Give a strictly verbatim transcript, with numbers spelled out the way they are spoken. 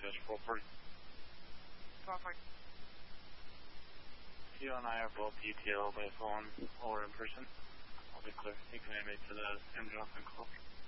dispatch four forty. four forty. You and I are both detailed by phone or in person. I'll be clear. You can admit to the engine off and close.